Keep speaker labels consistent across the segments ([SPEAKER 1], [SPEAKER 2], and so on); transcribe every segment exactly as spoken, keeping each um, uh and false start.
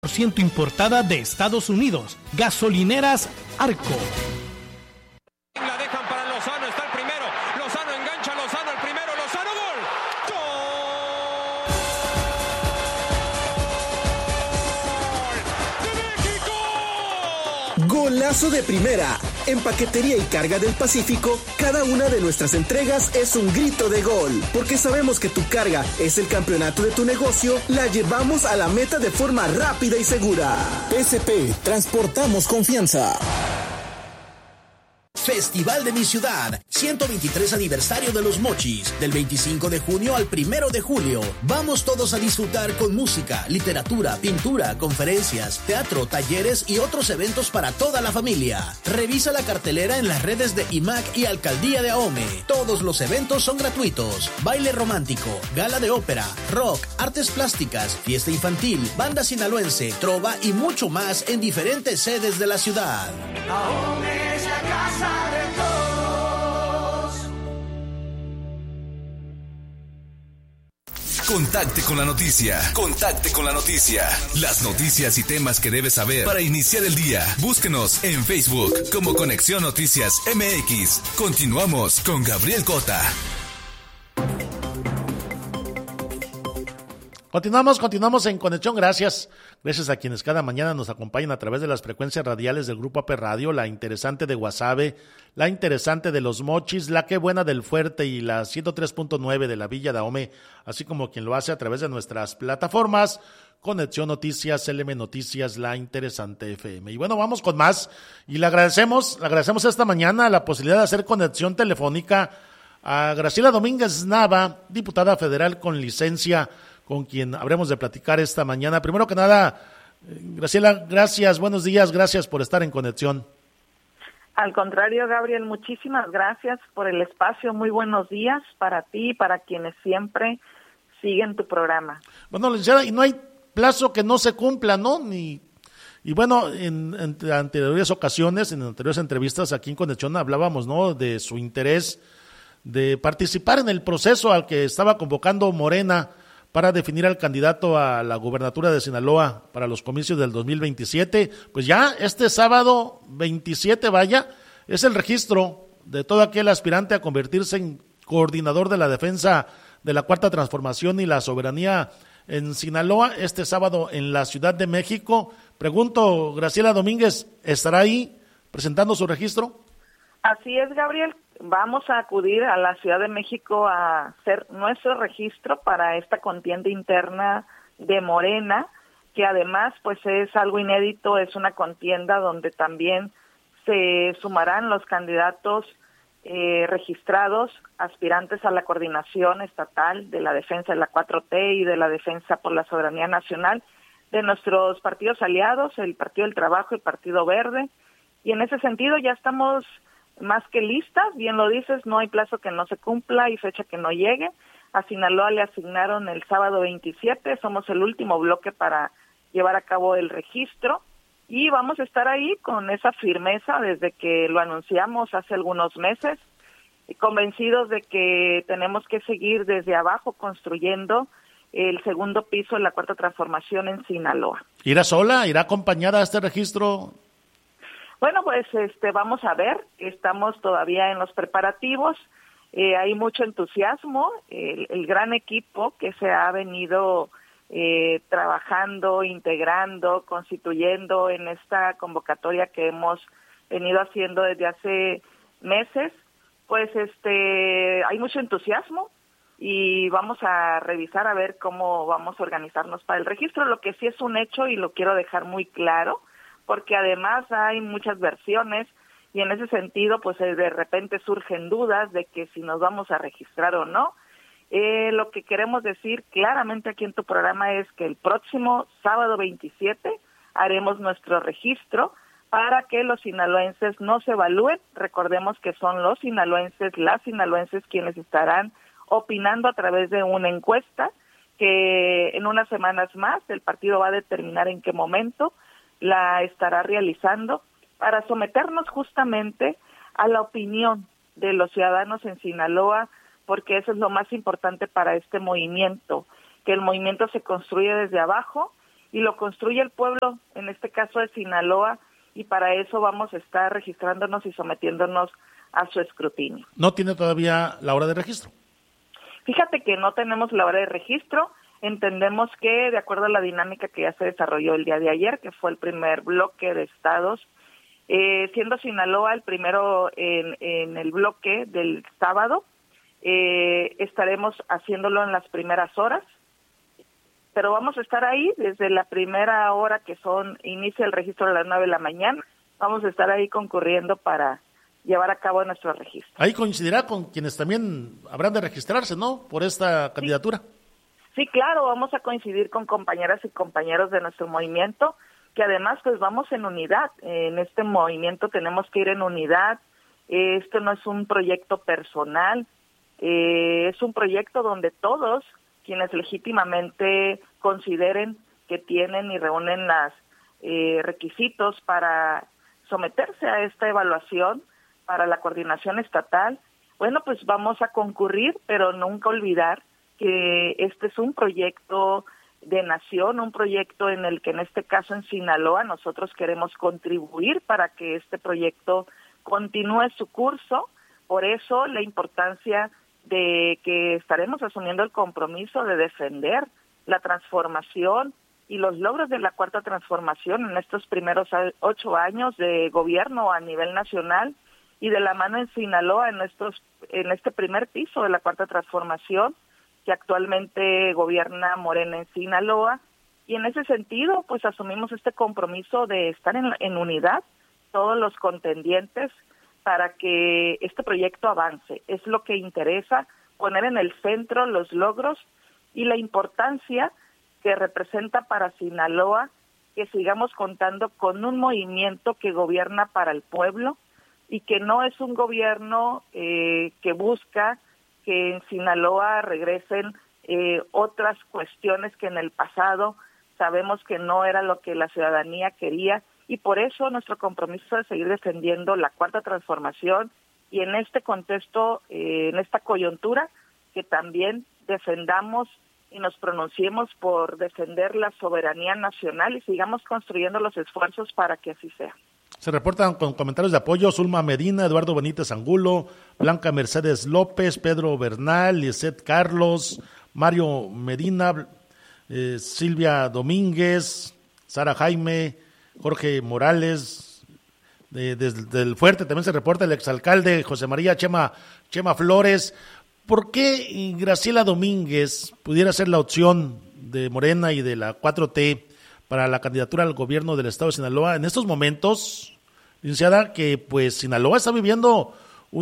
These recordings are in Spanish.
[SPEAKER 1] por ciento importada de Estados Unidos. Gasolineras Arco.
[SPEAKER 2] La dejan para Lozano, está el primero. Lozano engancha, Lozano el primero, Lozano, gol. ¡Gol de México!
[SPEAKER 3] Golazo de primera. En Paquetería y Carga del Pacífico, cada una de nuestras entregas es un grito de gol. Porque sabemos que tu carga es el campeonato de tu negocio, la llevamos a la meta de forma rápida y segura. P S P, transportamos confianza.
[SPEAKER 4] Festival de mi ciudad, ciento veintitrés aniversario de los Mochis, del veinticinco de junio al primero de julio. Vamos todos a disfrutar con música, literatura, pintura, conferencias, teatro, talleres y otros eventos para toda la familia. Revisa la cartelera en las redes de I M A C y Alcaldía de Ahome. Todos los eventos son gratuitos. Baile romántico, gala de ópera, rock, artes plásticas, fiesta infantil, banda sinaloense, trova y mucho más en diferentes sedes de la ciudad.
[SPEAKER 5] Ahome es la casa de todos.
[SPEAKER 6] Contacte con la noticia. Contacte con la noticia. Las noticias y temas que debes saber para iniciar el día. Búsquenos en Facebook como Conexión Noticias M X. Continuamos con Gabriel Cota.
[SPEAKER 7] Continuamos, continuamos en Conexión, gracias. Gracias a quienes cada mañana nos acompañan a través de las frecuencias radiales del Grupo A P Radio, la interesante de Guasave, la interesante de Los Mochis, la que buena del Fuerte y la ciento tres punto nueve de la Villa de Ahome, así como quien lo hace a través de nuestras plataformas, Conexión Noticias, L M Noticias, la interesante F M. Y bueno, vamos con más, y le agradecemos, le agradecemos esta mañana la posibilidad de hacer conexión telefónica a Graciela Domínguez Nava, diputada federal con licencia, con quien habremos de platicar esta mañana. Primero que nada, Graciela, gracias, buenos días, gracias por estar en conexión.
[SPEAKER 8] Al contrario, Gabriel, muchísimas gracias por el espacio, muy buenos días para ti y para quienes siempre siguen tu programa.
[SPEAKER 7] Bueno, licenciada, y no hay plazo que no se cumpla, ¿no? Ni, y bueno, en, en anteriores ocasiones, en anteriores entrevistas aquí en Conexión hablábamos, ¿no?, de su interés de participar en el proceso al que estaba convocando Morena para definir al candidato a la gubernatura de Sinaloa para los comicios del dos mil veintisiete. Pues ya este sábado veintisiete, vaya, es el registro de todo aquel aspirante a convertirse en coordinador de la defensa de la Cuarta Transformación y la soberanía en Sinaloa, este sábado en la Ciudad de México. Pregunto, Graciela Domínguez, ¿estará ahí presentando su registro?
[SPEAKER 8] Así es, Gabriel. Vamos a acudir a la Ciudad de México a hacer nuestro registro para esta contienda interna de Morena, que además pues es algo inédito, es una contienda donde también se sumarán los candidatos eh, registrados, aspirantes a la coordinación estatal de la defensa de la cuatro T y de la defensa por la soberanía nacional de nuestros partidos aliados, el Partido del Trabajo y el Partido Verde, y en ese sentido ya estamos más que listas, bien lo dices, no hay plazo que no se cumpla y fecha que no llegue. A Sinaloa le asignaron el sábado veintisiete, somos el último bloque para llevar a cabo el registro y vamos a estar ahí con esa firmeza desde que lo anunciamos hace algunos meses, convencidos de que tenemos que seguir desde abajo construyendo el segundo piso de la Cuarta Transformación en Sinaloa.
[SPEAKER 7] ¿Irá sola? ¿Irá acompañada a este registro?
[SPEAKER 8] Bueno, pues este, vamos a ver, estamos todavía en los preparativos, eh, hay mucho entusiasmo, el, el gran equipo que se ha venido eh, trabajando, integrando, constituyendo en esta convocatoria que hemos venido haciendo desde hace meses, pues este, hay mucho entusiasmo y vamos a revisar a ver cómo vamos a organizarnos para el registro. Lo que sí es un hecho y lo quiero dejar muy claro, porque además hay muchas versiones y en ese sentido pues de repente surgen dudas de que si nos vamos a registrar o no. Eh, lo que queremos decir claramente aquí en tu programa es que el próximo sábado veintisiete haremos nuestro registro para que los sinaloenses no se evalúen. Recordemos que son los sinaloenses, las sinaloenses quienes estarán opinando a través de una encuesta que en unas semanas más el partido va a determinar en qué momento la estará realizando para someternos justamente a la opinión de los ciudadanos en Sinaloa, porque eso es lo más importante para este movimiento, que el movimiento se construye desde abajo y lo construye el pueblo, en este caso de Sinaloa, y para eso vamos a estar registrándonos y sometiéndonos a su escrutinio.
[SPEAKER 7] ¿No tiene todavía la hora de registro?
[SPEAKER 8] Fíjate que no tenemos la hora de registro, entendemos que de acuerdo a la dinámica que ya se desarrolló el día de ayer, que fue el primer bloque de estados, eh, siendo Sinaloa el primero en, en el bloque del sábado, eh, estaremos haciéndolo en las primeras horas, pero vamos a estar ahí desde la primera hora que son, inicia el registro a las nueve de la mañana, vamos a estar ahí concurriendo para llevar a cabo nuestro registro.
[SPEAKER 7] Ahí coincidirá con quienes también habrán de registrarse, ¿no?, por esta candidatura.
[SPEAKER 8] Sí, sí, claro, vamos a coincidir con compañeras y compañeros de nuestro movimiento, que además pues vamos en unidad, en este movimiento tenemos que ir en unidad, eh, esto no es un proyecto personal, eh, es un proyecto donde todos quienes legítimamente consideren que tienen y reúnen los eh, requisitos para someterse a esta evaluación para la coordinación estatal, bueno, pues vamos a concurrir, pero nunca olvidar que este es un proyecto de nación, un proyecto en el que en este caso en Sinaloa nosotros queremos contribuir para que este proyecto continúe su curso, por eso la importancia de que estaremos asumiendo el compromiso de defender la transformación y los logros de la Cuarta Transformación en estos primeros ocho años de gobierno a nivel nacional y de la mano en Sinaloa en estos en este primer piso de la Cuarta Transformación que actualmente gobierna Morena en Sinaloa, y en ese sentido pues asumimos este compromiso de estar en, en unidad todos los contendientes para que este proyecto avance. Es lo que interesa, poner en el centro los logros y la importancia que representa para Sinaloa que sigamos contando con un movimiento que gobierna para el pueblo y que no es un gobierno eh, que busca que en Sinaloa regresen eh, otras cuestiones que en el pasado sabemos que no era lo que la ciudadanía quería, y por eso nuestro compromiso de seguir defendiendo la Cuarta Transformación y en este contexto, eh, en esta coyuntura, que también defendamos y nos pronunciemos por defender la soberanía nacional y sigamos construyendo los esfuerzos para que así sea.
[SPEAKER 7] Se reportan con comentarios de apoyo Zulma Medina, Eduardo Benítez Angulo, Blanca Mercedes López, Pedro Bernal, Lisette Carlos, Mario Medina, eh, Silvia Domínguez, Sara Jaime, Jorge Morales, eh, desde el Fuerte también se reporta el exalcalde José María Chema, Chema Flores. ¿Por qué Graciela Domínguez pudiera ser la opción de Morena y de la cuatro T para la candidatura al gobierno del estado de Sinaloa en estos momentos, licenciada, que pues Sinaloa está viviendo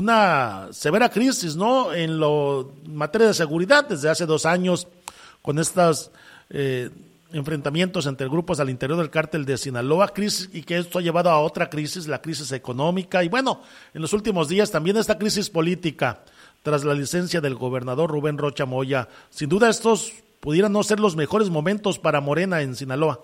[SPEAKER 7] una severa crisis, ¿no?, en lo en materia de seguridad desde hace dos años con estos eh, enfrentamientos entre grupos al interior del cártel de Sinaloa, crisis, y que esto ha llevado a otra crisis, la crisis económica, y bueno, en los últimos días también esta crisis política tras la licencia del gobernador Rubén Rocha Moya. Sin duda estos pudieran no ser los mejores momentos para Morena en Sinaloa.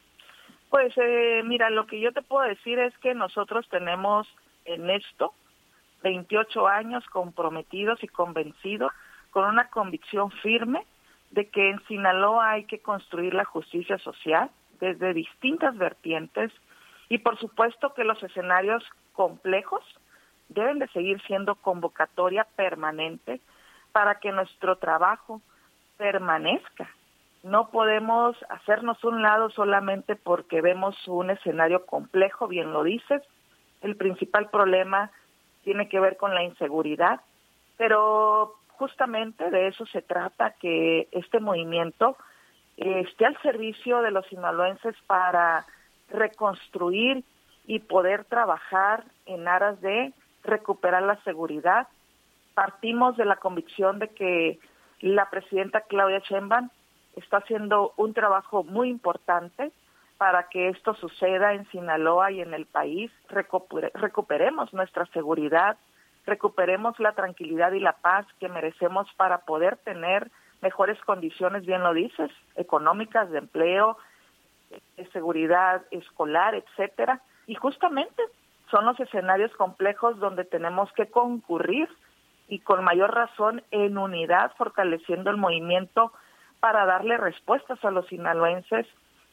[SPEAKER 8] Pues eh, mira, lo que yo te puedo decir es que nosotros tenemos en esto veintiocho años comprometidos y convencidos con una convicción firme de que en Sinaloa hay que construir la justicia social desde distintas vertientes y por supuesto que los escenarios complejos deben de seguir siendo convocatoria permanente para que nuestro trabajo permanezca. No podemos hacernos un lado solamente porque vemos un escenario complejo, bien lo dices. El principal problema tiene que ver con la inseguridad, pero justamente de eso se trata, que este movimiento eh, esté al servicio de los sinaloenses para reconstruir y poder trabajar en aras de recuperar la seguridad. Partimos de la convicción de que la presidenta Claudia Sheinbaum está haciendo un trabajo muy importante para que esto suceda en Sinaloa y en el país. Recupere, recuperemos nuestra seguridad, recuperemos la tranquilidad y la paz que merecemos para poder tener mejores condiciones, bien lo dices, económicas, de empleo, de seguridad escolar, etcétera. Y justamente son los escenarios complejos donde tenemos que concurrir y con mayor razón en unidad, fortaleciendo el movimiento para darle respuestas a los sinaloenses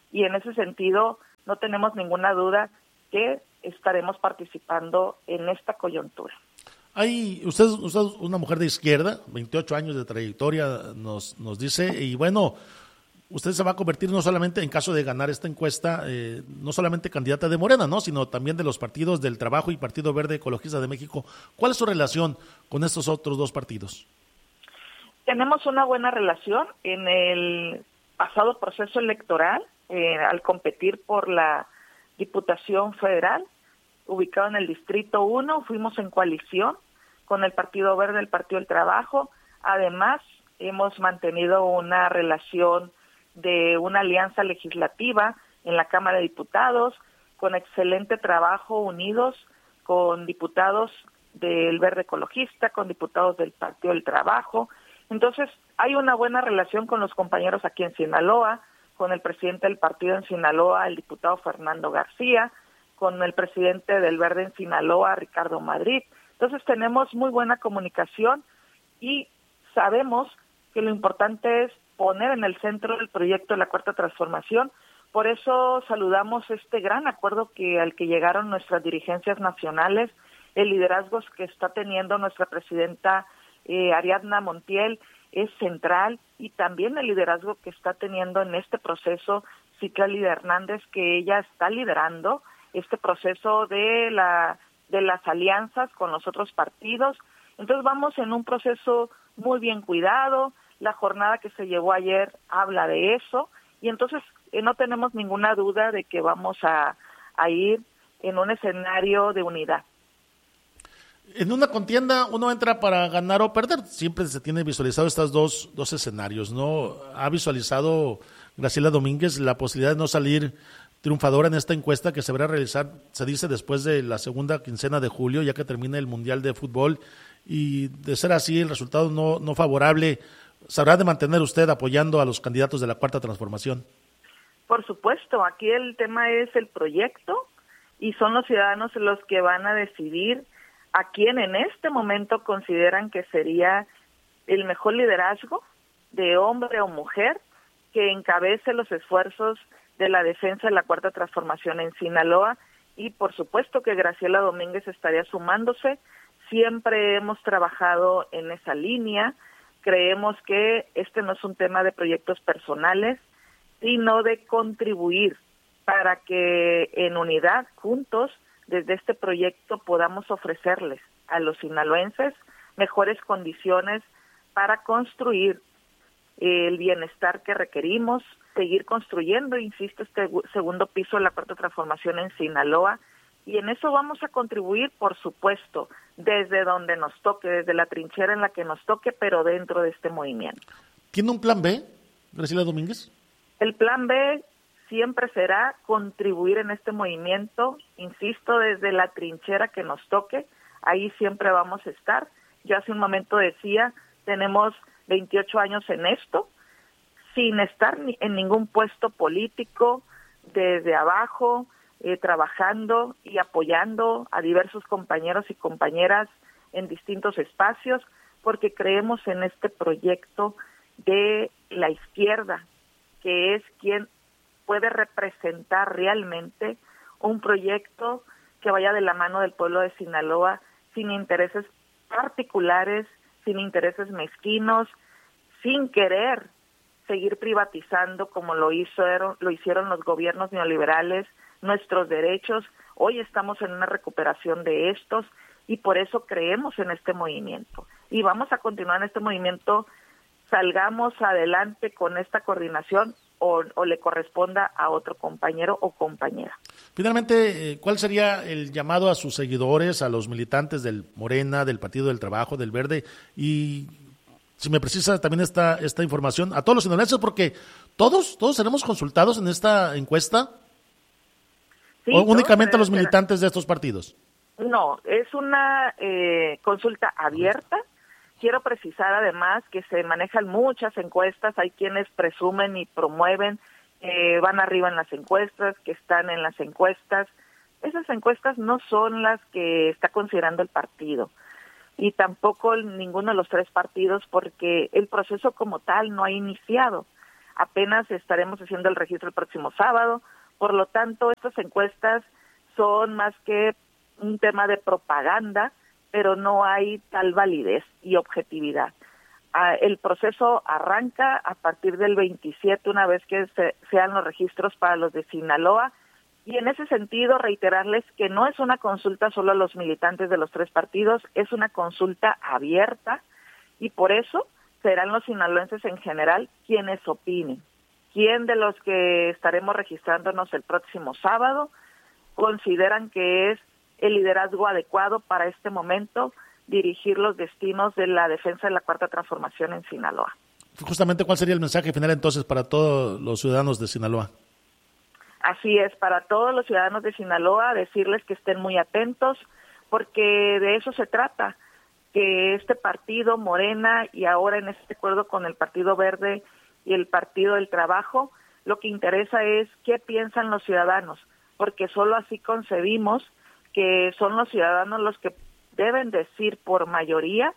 [SPEAKER 8] y en ese sentido no tenemos ninguna duda que estaremos participando en esta coyuntura.
[SPEAKER 7] Hay, usted, usted es una mujer de izquierda, veintiocho años de trayectoria, nos, nos dice, y bueno, usted se va a convertir no solamente, en caso de ganar esta encuesta, eh, no solamente candidata de Morena, ¿no?, sino también de los partidos del Trabajo y Partido Verde Ecologista de México. ¿Cuál es su relación con estos otros dos partidos?
[SPEAKER 8] Tenemos una buena relación. En el pasado proceso electoral, eh, al competir por la Diputación Federal, ubicado en el Distrito uno, fuimos en coalición con el Partido Verde, el Partido del Trabajo. Además, hemos mantenido una relación de una alianza legislativa en la Cámara de Diputados, con excelente trabajo unidos con diputados del Verde Ecologista, con diputados del Partido del Trabajo. Entonces, hay una buena relación con los compañeros aquí en Sinaloa, con el presidente del partido en Sinaloa, el diputado Fernando García, con el presidente del Verde en Sinaloa, Ricardo Madrid. Entonces tenemos muy buena comunicación y sabemos que lo importante es poner en el centro del proyecto de la Cuarta Transformación. Por eso saludamos este gran acuerdo que al que llegaron nuestras dirigencias nacionales, el liderazgo que está teniendo nuestra presidenta eh, Ariadna Montiel es central, y también el liderazgo que está teniendo en este proceso Citlali Hernández, que ella está liderando este proceso de la de las alianzas con los otros partidos. Entonces vamos en un proceso muy bien cuidado. La jornada que se llevó ayer habla de eso, y entonces eh, no tenemos ninguna duda de que vamos a, a ir en un escenario de unidad.
[SPEAKER 7] En una contienda uno entra para ganar o perder, siempre se tiene visualizado estos dos, dos escenarios, ¿no? Ha visualizado Graciela Domínguez la posibilidad de no salir triunfadora en esta encuesta que se va a realizar, se dice, después de la segunda quincena de julio, ya que termine el Mundial de Fútbol, y de ser así el resultado no, no favorable, ¿sabrá de mantener usted apoyando a los candidatos de la Cuarta Transformación?
[SPEAKER 8] Por supuesto, aquí el tema es el proyecto, y son los ciudadanos los que van a decidir a quién en este momento consideran que sería el mejor liderazgo, de hombre o mujer, que encabece los esfuerzos de la defensa de la Cuarta Transformación en Sinaloa. Y por supuesto que Graciela Domínguez estaría sumándose. Siempre hemos trabajado en esa línea. Creemos que este no es un tema de proyectos personales, sino de contribuir para que en unidad, juntos, desde este proyecto podamos ofrecerles a los sinaloenses mejores condiciones para construir el bienestar que requerimos, seguir construyendo, insisto, este segundo piso de la Cuarta Transformación en Sinaloa, y en eso vamos a contribuir, por supuesto, desde donde nos toque, desde la trinchera en la que nos toque, pero dentro de este movimiento.
[SPEAKER 7] ¿Tiene un plan B, Graciela Domínguez?
[SPEAKER 8] El plan B siempre será contribuir en este movimiento, insisto, desde la trinchera que nos toque, ahí siempre vamos a estar. Yo hace un momento decía, tenemos veintiocho años en esto, sin estar en ningún puesto político, desde abajo, eh, trabajando y apoyando a diversos compañeros y compañeras en distintos espacios, porque creemos en este proyecto de la izquierda, que es quien puede representar realmente un proyecto que vaya de la mano del pueblo de Sinaloa, sin intereses particulares, sin intereses mezquinos, sin querer seguir privatizando como lo hizo, lo hicieron los gobiernos neoliberales, nuestros derechos. Hoy estamos en una recuperación de estos, y por eso creemos en este movimiento. Y vamos a continuar en este movimiento, salgamos adelante con esta coordinación o, o le corresponda a otro compañero o compañera.
[SPEAKER 7] Finalmente, ¿cuál sería el llamado a sus seguidores, a los militantes del Morena, del Partido del Trabajo, del Verde? Y si me precisa también esta esta información a todos los sinaloenses, porque todos todos seremos consultados en esta encuesta, sí, o únicamente a los militantes de estos partidos.
[SPEAKER 8] No, es una eh, consulta abierta. Quiero precisar además que se manejan muchas encuestas, hay quienes presumen y promueven, eh, van arriba en las encuestas, que están en las encuestas. Esas encuestas no son las que está considerando el partido, y tampoco ninguno de los tres partidos, porque el proceso como tal no ha iniciado. apenas estaremos haciendo el registro el próximo sábado, por lo tanto estas encuestas son más que un tema de propaganda, pero no hay tal validez y objetividad. Ah, el proceso arranca a partir del veintisiete, una vez que se, sean los registros para los de Sinaloa, y en ese sentido reiterarles que no es una consulta solo a los militantes de los tres partidos, es una consulta abierta, y por eso serán los sinaloenses en general quienes opinen. ¿Quién de los que estaremos registrándonos el próximo sábado consideran que es el liderazgo adecuado para este momento dirigir los destinos de la defensa de la Cuarta Transformación en Sinaloa?
[SPEAKER 7] Justamente, ¿cuál sería el mensaje final entonces para todos los ciudadanos de Sinaloa?
[SPEAKER 8] Así es, para todos los ciudadanos de Sinaloa, decirles que estén muy atentos, porque de eso se trata, que este partido, Morena, y ahora en este acuerdo con el Partido Verde y el Partido del Trabajo, lo que interesa es qué piensan los ciudadanos, porque solo así concebimos que son los ciudadanos los que deben decir por mayoría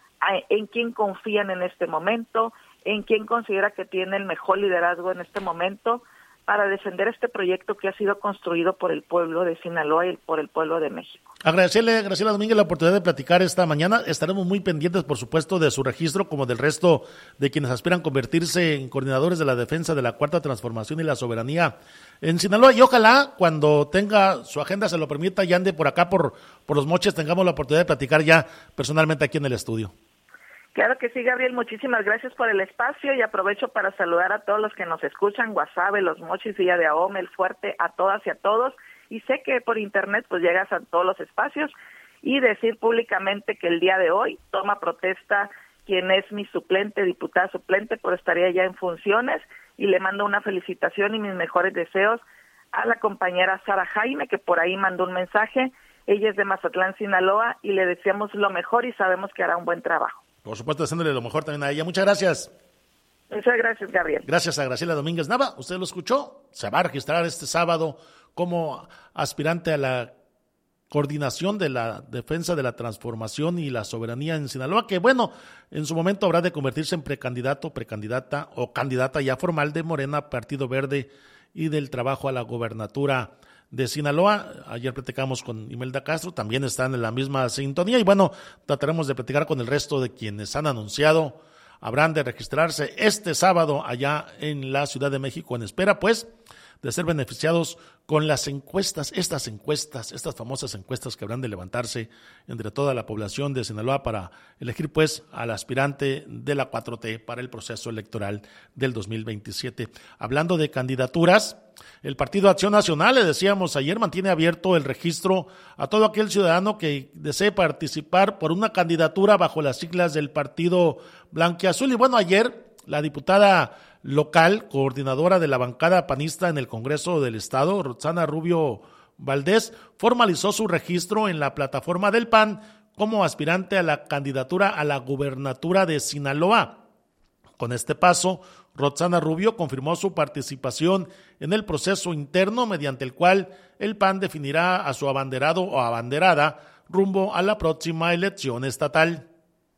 [SPEAKER 8] en quién confían en este momento, en quién considera que tiene el mejor liderazgo en este momento para defender este proyecto que ha sido construido por el pueblo de Sinaloa y por el pueblo de México.
[SPEAKER 7] Agradecerle a Graciela Domínguez la oportunidad de platicar esta mañana. Estaremos muy pendientes, por supuesto, de su registro, como del resto de quienes aspiran a convertirse en coordinadores de la defensa de la Cuarta Transformación y la soberanía en Sinaloa. Y ojalá, cuando tenga su agenda, se lo permita, y ande por acá, por, por Los Mochis, tengamos la oportunidad de platicar ya personalmente aquí en el estudio.
[SPEAKER 8] Claro que sí, Gabriel, muchísimas gracias por el espacio y aprovecho para saludar a todos los que nos escuchan, Guasave, Los Mochis, Villa de Ahome, El Fuerte, a todas y a todos, y sé que por internet pues llegas a todos los espacios, y decir públicamente que el día de hoy toma protesta quien es mi suplente, diputada suplente, por estaría ya en funciones, y le mando una felicitación y mis mejores deseos a la compañera Sara Jaime, que por ahí mandó un mensaje. Ella es de Mazatlán, Sinaloa, y le deseamos lo mejor y sabemos que hará un buen trabajo.
[SPEAKER 7] Por supuesto, haciéndole lo mejor también a ella. Muchas gracias.
[SPEAKER 8] Muchas gracias, Gabriel.
[SPEAKER 7] Gracias a Graciela Domínguez Nava. Usted lo escuchó. Se va a registrar este sábado como aspirante a la coordinación de la defensa de la transformación y la soberanía en Sinaloa, que bueno, en su momento habrá de convertirse en precandidato, precandidata o candidata ya formal de Morena, Partido Verde y del Trabajo a la gobernatura de Sinaloa. Ayer platicamos con Imelda Castro, también están en la misma sintonía, y bueno, trataremos de platicar con el resto de quienes han anunciado habrán de registrarse este sábado allá en la Ciudad de México, en espera pues de ser beneficiados con las encuestas, estas encuestas, estas famosas encuestas que habrán de levantarse entre toda la población de Sinaloa para elegir pues al aspirante de la cuatro T para el proceso electoral del dos mil veintisiete. Hablando de candidaturas, el Partido Acción Nacional, le decíamos ayer, mantiene abierto el registro a todo aquel ciudadano que desee participar por una candidatura bajo las siglas del Partido Blanquiazul. Y bueno, ayer la diputada local, coordinadora de la bancada panista en el Congreso del Estado, Roxana Rubio Valdés, formalizó su registro en la plataforma del P A N como aspirante a la candidatura a la gubernatura de Sinaloa. Con este paso, Roxana Rubio confirmó su participación en el proceso interno mediante el cual el P A N definirá a su abanderado o abanderada rumbo a la próxima elección estatal.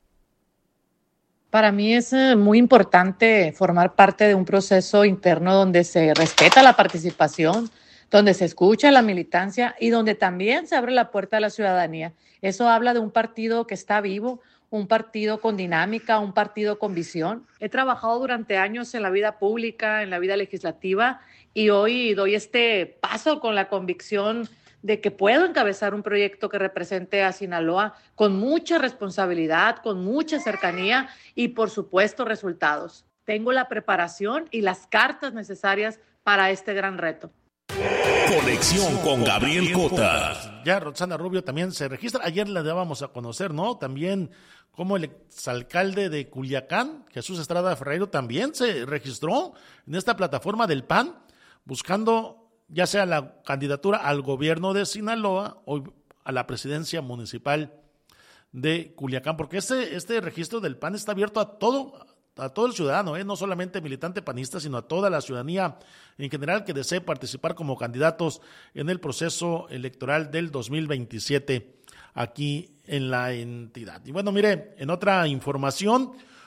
[SPEAKER 9] Para mí es muy importante formar parte de un proceso interno donde se respeta la participación, donde se escucha la militancia y donde también se abre la puerta a la ciudadanía. Eso habla de un partido que está vivo, un partido con dinámica, un partido con visión. He trabajado durante años en la vida pública, en la vida legislativa, y hoy doy este paso con la convicción de que puedo encabezar un proyecto que represente a Sinaloa con mucha responsabilidad, con mucha cercanía y, por supuesto, resultados. Tengo la preparación y las cartas necesarias para este gran reto.
[SPEAKER 6] Conexión con Gabriel Cota.
[SPEAKER 7] Ya Roxana Rubio también se registra. Ayer la dábamos a conocer, ¿no? También como el exalcalde de Culiacán, Jesús Estrada Ferreiro, también se registró en esta plataforma del P A N, buscando ya sea la candidatura al gobierno de Sinaloa o a la presidencia municipal de Culiacán, porque este, este registro del P A N está abierto a todo, a todo el ciudadano, ¿eh? No solamente militante panista, sino a toda la ciudadanía en general que desee participar como candidatos en el proceso electoral del dos mil veintisiete aquí en la entidad. Y bueno, mire, en otra información,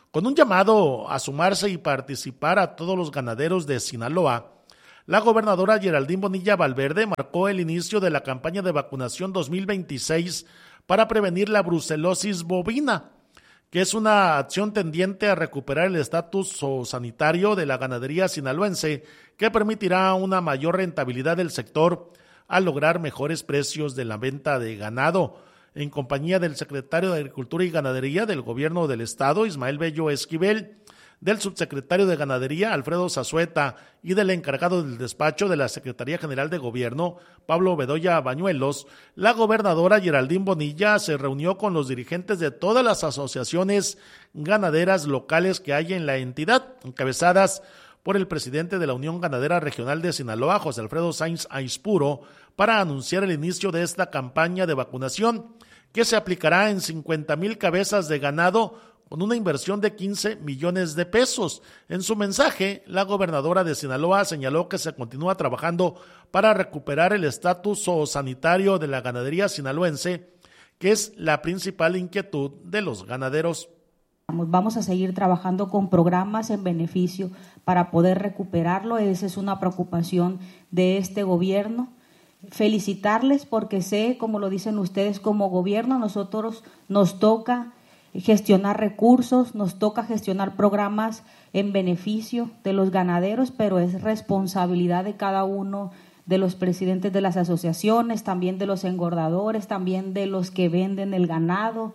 [SPEAKER 7] Con un llamado a sumarse y participar a todos los ganaderos de Sinaloa, la gobernadora Geraldine Bonilla Valverde marcó el inicio de la campaña de vacunación dos mil veintiséis para prevenir la brucelosis bovina, que es una acción tendiente a recuperar el estatus sanitario de la ganadería sinaloense, que permitirá una mayor rentabilidad del sector al lograr mejores precios de la venta de ganado. En compañía del secretario de Agricultura y Ganadería del Gobierno del Estado, Ismael Bello Esquivel, del subsecretario de Ganadería, Alfredo Zazueta, y del encargado del despacho de la Secretaría General de Gobierno, Pablo Bedoya Bañuelos, la gobernadora Geraldine Bonilla se reunió con los dirigentes de todas las asociaciones ganaderas locales que hay en la entidad, encabezadas por el presidente de la Unión Ganadera Regional de Sinaloa, José Alfredo Sainz Aispuro, para anunciar el inicio de esta campaña de vacunación, que se aplicará en cincuenta mil cabezas de ganado con una inversión de quince millones de pesos. En su mensaje, la gobernadora de Sinaloa señaló que se continúa trabajando para recuperar el estatus zoosanitario de la ganadería sinaloense, que es la principal inquietud de los ganaderos.
[SPEAKER 10] Vamos a seguir trabajando con programas en beneficio para poder recuperarlo. Esa es una preocupación de este gobierno. Felicitarles porque sé, como lo dicen ustedes, como gobierno nosotros nos toca gestionar recursos, nos toca gestionar programas en beneficio de los ganaderos, pero es responsabilidad de cada uno de los presidentes de las asociaciones, también de los engordadores, también de los que venden el ganado,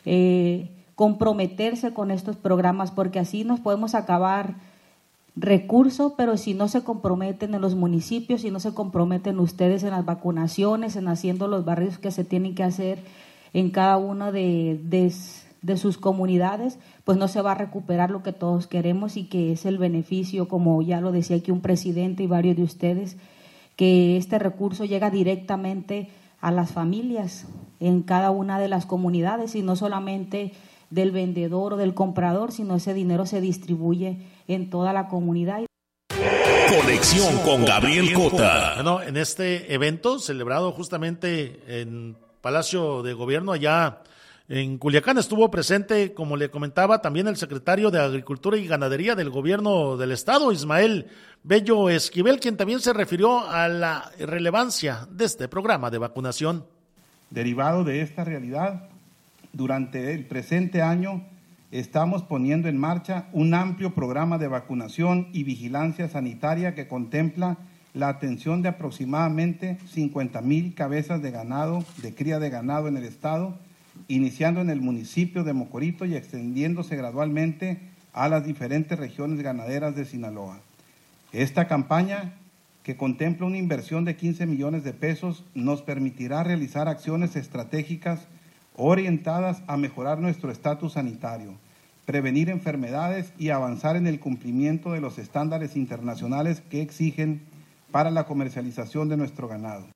[SPEAKER 10] eh, comprometerse con estos programas, porque así nos podemos acabar recursos, pero si no se comprometen en los municipios, si no se comprometen ustedes en las vacunaciones, en haciendo los barrios que se tienen que hacer en cada una de, de, de sus comunidades, pues no se va a recuperar lo que todos queremos y que es el beneficio, como ya lo decía aquí un presidente y varios de ustedes, que este recurso llega directamente a las familias en cada una de las comunidades y no solamente del vendedor o del comprador, sino ese dinero se distribuye en toda la comunidad.
[SPEAKER 6] Conexión con Gabriel Cota.
[SPEAKER 7] Bueno, en este evento celebrado justamente en Palacio de Gobierno allá en Culiacán, estuvo presente, como le comentaba, también el secretario de Agricultura y Ganadería del Gobierno del Estado, Ismael Bello Esquivel, quien también se refirió a la relevancia de este programa de vacunación.
[SPEAKER 11] Derivado de esta realidad, durante el presente año estamos poniendo en marcha un amplio programa de vacunación y vigilancia sanitaria que contempla la atención de aproximadamente cincuenta mil cabezas de ganado, de cría de ganado en el estado, iniciando en el municipio de Mocorito y extendiéndose gradualmente a las diferentes regiones ganaderas de Sinaloa. Esta campaña, que contempla una inversión de quince millones de pesos, nos permitirá realizar acciones estratégicas orientadas a mejorar nuestro estatus sanitario, prevenir enfermedades y avanzar en el cumplimiento de los estándares internacionales que exigen para la comercialización de nuestro ganado.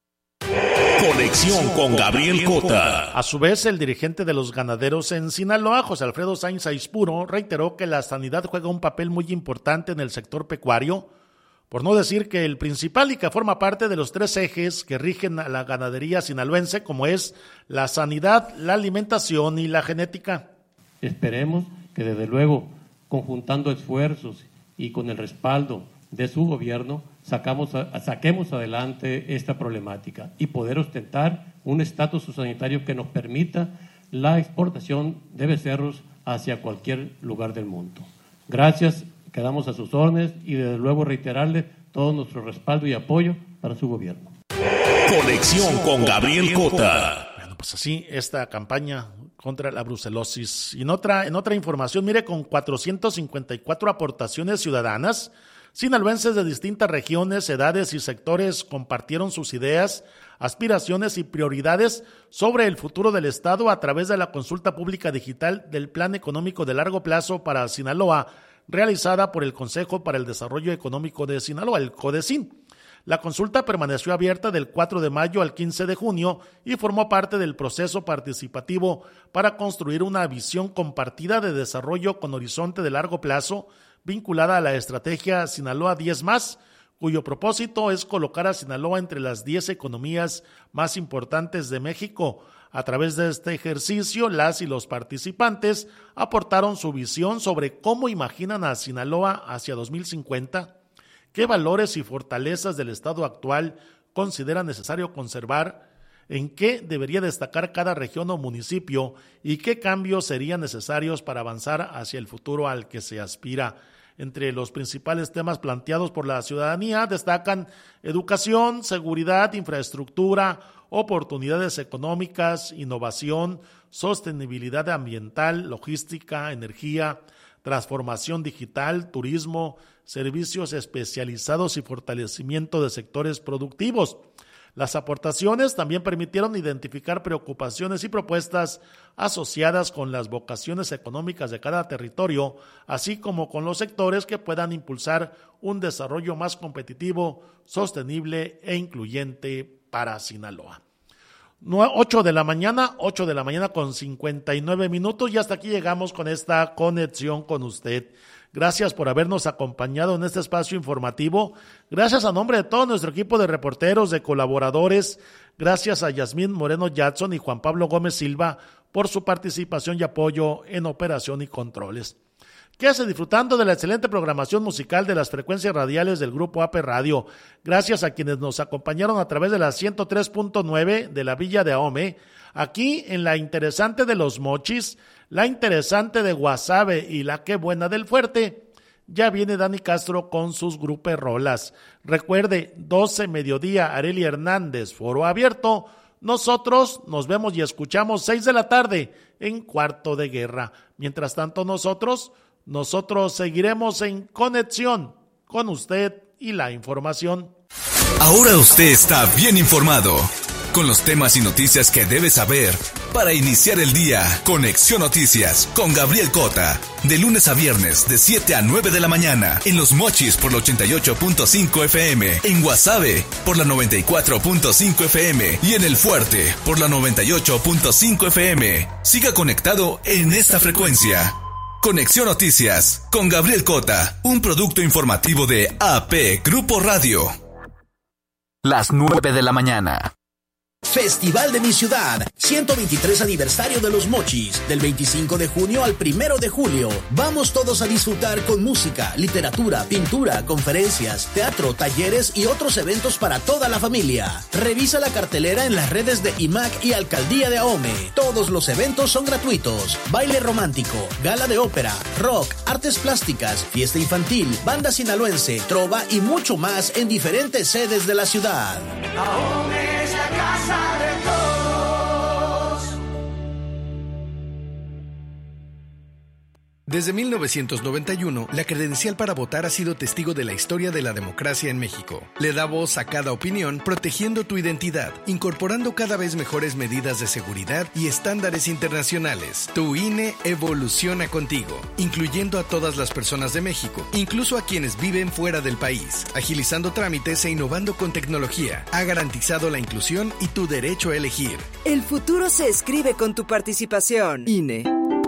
[SPEAKER 6] Conexión con Gabriel Cota.
[SPEAKER 7] A su vez, el dirigente de los ganaderos en Sinaloa, José Alfredo Sainz Aispuro, reiteró que la sanidad juega un papel muy importante en el sector pecuario, por no decir que el principal, y que forma parte de los tres ejes que rigen a la ganadería sinaloense, como es la sanidad, la alimentación y la genética.
[SPEAKER 12] Esperemos que desde luego, conjuntando esfuerzos y con el respaldo de su gobierno, sacamos a, saquemos adelante esta problemática y poder ostentar un estatus sanitario que nos permita la exportación de becerros hacia cualquier lugar del mundo. Gracias. Quedamos a sus órdenes y desde luego reiterarle todo nuestro respaldo y apoyo para su gobierno.
[SPEAKER 6] Conexión con Gabriel Cota.
[SPEAKER 7] Bueno, pues así esta campaña contra la brucelosis. Y en otra, en otra información, mire, con cuatrocientas cincuenta y cuatro aportaciones ciudadanas, sinaloenses de distintas regiones, edades y sectores compartieron sus ideas, aspiraciones y prioridades sobre el futuro del Estado a través de la consulta pública digital del Plan Económico de Largo Plazo para Sinaloa, realizada por el Consejo para el Desarrollo Económico de Sinaloa, el CODESIN. La consulta permaneció abierta del cuatro de mayo al quince de junio y formó parte del proceso participativo para construir una visión compartida de desarrollo con horizonte de largo plazo vinculada a la estrategia Sinaloa diez más, cuyo propósito es colocar a Sinaloa entre las diez economías más importantes de México, A través de este ejercicio, las y los participantes aportaron su visión sobre cómo imaginan a Sinaloa hacia dos mil cincuenta, qué valores y fortalezas del estado actual consideran necesario conservar, en qué debería destacar cada región o municipio y qué cambios serían necesarios para avanzar hacia el futuro al que se aspira. Entre los principales temas planteados por la ciudadanía destacan educación, seguridad, infraestructura, oportunidades económicas, innovación, sostenibilidad ambiental, logística, energía, transformación digital, turismo, servicios especializados y fortalecimiento de sectores productivos. Las aportaciones también permitieron identificar preocupaciones y propuestas asociadas con las vocaciones económicas de cada territorio, así como con los sectores que puedan impulsar un desarrollo más competitivo, sostenible e incluyente para Sinaloa. ocho de la mañana, ocho de la mañana con cincuenta y nueve minutos, y hasta aquí llegamos con esta conexión con usted. Gracias por habernos acompañado en este espacio informativo. Gracias a nombre de todo nuestro equipo de reporteros, de colaboradores. Gracias a Yasmín Moreno Jackson y Juan Pablo Gómez Silva por su participación y apoyo en operación y controles. Quédese disfrutando de la excelente programación musical de las frecuencias radiales del Grupo A P Radio. Gracias a quienes nos acompañaron a través de la ciento tres punto nueve de la Villa de Ahome, aquí en la interesante de Los Mochis, la interesante de Guasave y la Qué Buena del Fuerte. Ya viene Dani Castro con sus gruperrolas. Recuerde, doce mediodía, Arely Hernández, Foro Abierto. Nosotros nos vemos y escuchamos seis de la tarde en Cuarto de Guerra. Mientras tanto, nosotros, nosotros seguiremos en conexión con usted y la información.
[SPEAKER 6] Ahora usted está bien informado con los temas y noticias que debe saber para iniciar el día. Conexión Noticias con Gabriel Cota, de lunes a viernes de siete a nueve de la mañana en Los Mochis por la ochenta y ocho punto cinco F M, en Guasave por la noventa y cuatro punto cinco F M y en El Fuerte por la noventa y ocho punto cinco F M. Siga conectado en esta frecuencia. Conexión Noticias con Gabriel Cota, un producto informativo de A P Grupo Radio.
[SPEAKER 13] Las nueve de la mañana.
[SPEAKER 4] Festival de mi ciudad, ciento veintitrés aniversario de Los Mochis, del veinticinco de junio al primero de julio. Vamos todos a disfrutar con música, literatura, pintura, conferencias, teatro, talleres y otros eventos para toda la familia. Revisa la cartelera en las redes de I M A C y Alcaldía de Ahome. Todos los eventos son gratuitos. Baile romántico, gala de ópera, rock, artes plásticas, fiesta infantil, banda sinaloense, trova y mucho más en diferentes sedes de la ciudad.
[SPEAKER 5] Ahome es la casa de todos.
[SPEAKER 14] Desde mil novecientos noventa y uno, la credencial para votar ha sido testigo de la historia de la democracia en México. Le da voz a cada opinión, protegiendo tu identidad, incorporando cada vez mejores medidas de seguridad y estándares internacionales. Tu I N E evoluciona contigo, incluyendo a todas las personas de México, incluso a quienes viven fuera del país, agilizando trámites e innovando con tecnología. Ha garantizado la inclusión y tu derecho a elegir.
[SPEAKER 15] El futuro se escribe con tu participación. I N E.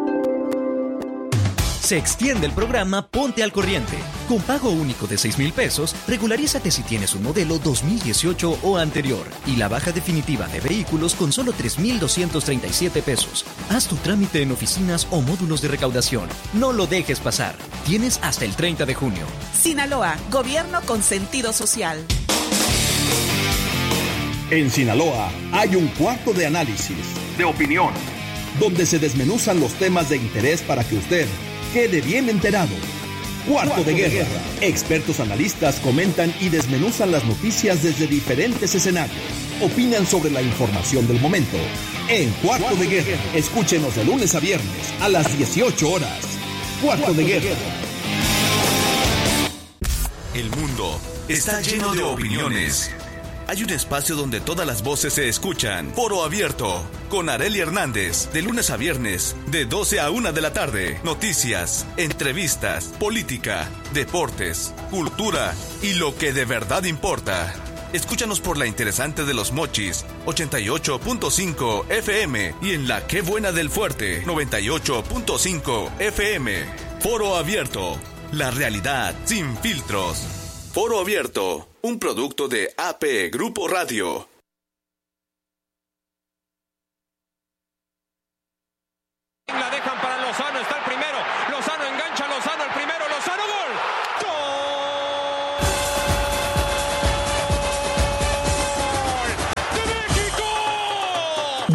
[SPEAKER 16] Se extiende el programa Ponte al Corriente. Con pago único de seis mil pesos, regularízate si tienes un modelo dos mil dieciocho o anterior y la baja definitiva de vehículos con solo tres mil doscientos treinta y siete pesos. Haz tu trámite en oficinas o módulos de recaudación. No lo dejes pasar. Tienes hasta el treinta de junio.
[SPEAKER 17] Sinaloa, gobierno con sentido social.
[SPEAKER 18] En Sinaloa hay un cuarto de análisis, de opinión, donde se desmenuzan los temas de interés para que usted quede bien enterado. Cuarto, Cuarto de, guerra. de Guerra. Expertos analistas comentan y desmenuzan las noticias desde diferentes escenarios. Opinan sobre la información del momento. En Cuarto, Cuarto de, de guerra. guerra. Escúchenos de lunes a viernes a las dieciocho horas. Cuarto, Cuarto de, de guerra. guerra.
[SPEAKER 6] El mundo está lleno de opiniones. Hay un espacio donde todas las voces se escuchan. Foro Abierto, con Arely Hernández, de lunes a viernes, de doce a una de la tarde. Noticias, entrevistas, política, deportes, cultura y lo que de verdad importa. Escúchanos por la interesante de Los Mochis, ochenta y ocho punto cinco F M, y en la Qué Buena del Fuerte, noventa y ocho punto cinco F M. Foro Abierto, la realidad sin filtros. Foro Abierto, un producto de A P Grupo Radio.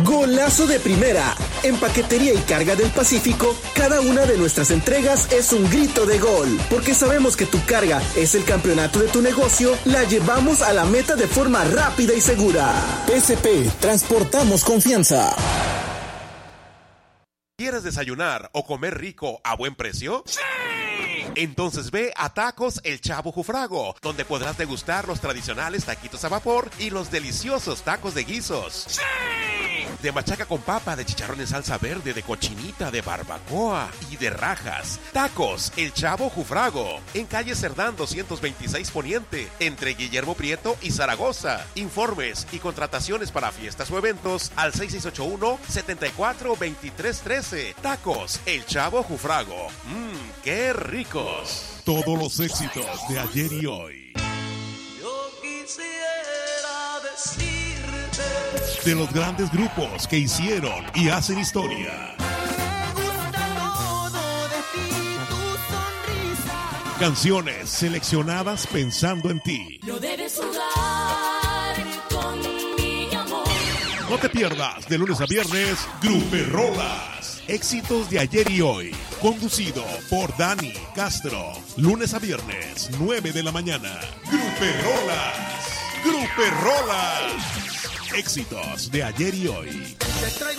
[SPEAKER 3] Golazo de primera. En Paquetería y Carga del Pacífico, cada una de nuestras entregas es un grito de gol. Porque sabemos que tu carga es el campeonato de tu negocio, la llevamos a la meta de forma rápida y segura. P S P, transportamos confianza.
[SPEAKER 19] ¿Quieres desayunar o comer rico a buen precio? ¡Sí! Entonces ve a Tacos El Chavo Jufrago, donde podrás degustar los tradicionales taquitos a vapor y los deliciosos tacos de guisos. ¡Sí! De machaca con papa, de chicharrón en salsa verde, de cochinita, de barbacoa y de rajas. Tacos El Chavo Jufrago, en calle Cerdán doscientos veintiséis Poniente, entre Guillermo Prieto y Zaragoza. Informes y contrataciones para fiestas o eventos al seis seis ocho uno, siete cuatro, dos tres uno tres. Tacos El Chavo Jufrago. Mmm, qué ricos.
[SPEAKER 20] Todos los éxitos de ayer y hoy.
[SPEAKER 5] Yo quisiera decirte
[SPEAKER 20] De los grandes grupos que hicieron y hacen historia. Canciones seleccionadas pensando en ti.
[SPEAKER 5] No debes jugar con mi amor.
[SPEAKER 20] No te pierdas de lunes a viernes Gruperrolas. Éxitos de ayer y hoy. Conducido por Dani Castro. Lunes a viernes, nueve de la mañana. Gruperrolas. Gruperrolas. Éxitos de ayer y hoy.